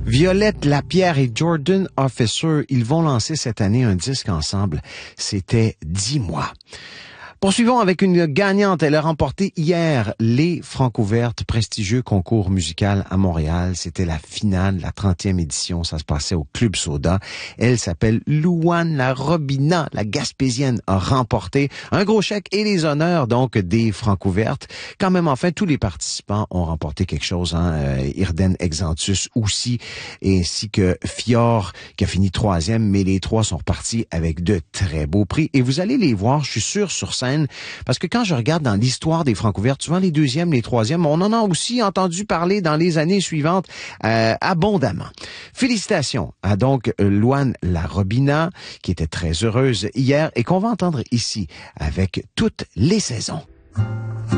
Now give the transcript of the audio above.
Violette Lapierre et Jordan Officer, ils vont lancer cette année un disque ensemble. C'était 10 mois. Poursuivons avec une gagnante. Elle a remporté hier les Francouvertes, prestigieux concours musical à Montréal. C'était la finale, la 30e édition. Ça se passait au Club Soda. Elle s'appelle Louane La Robina. La Gaspésienne a remporté un gros chèque et les honneurs donc des Francouvertes. Quand même, enfin, tous les participants ont remporté quelque chose. Irden Exantus aussi, ainsi que Fior qui a fini 3e. Mais les trois sont repartis avec de très beaux prix. Et vous allez les voir, je suis sûr, sur scène. Parce que quand je regarde dans l'histoire des Francouvertes, souvent les 2e, les 3e, on en a aussi entendu parler dans les années suivantes abondamment. Félicitations à donc Louane La Robina, qui était très heureuse hier et qu'on va entendre ici avec toutes les saisons.